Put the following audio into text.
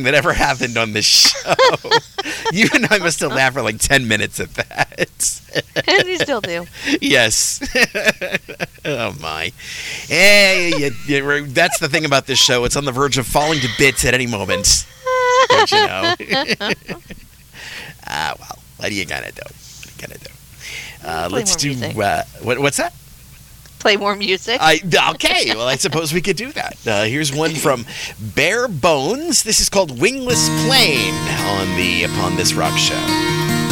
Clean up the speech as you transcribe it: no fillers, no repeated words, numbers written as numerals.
that ever happened on this show. You and I must have laughed for like 10 minutes at that. And you still do. Yes. Oh, my. Hey, that's the thing about this show. It's on the verge of falling to bits at any moment. Don't you know? Well, what are you going to do? Let's do... what's that? Play more music. Okay, well, I suppose we could do that. Here's one from Bare Bones. This is called Wingless Plane on the Upon This Rock Show.